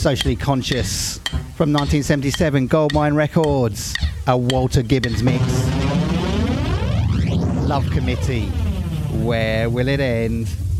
Socially Conscious from 1977, Goldmine Records, a Walter Gibbons mix. Love Committee, where will it end?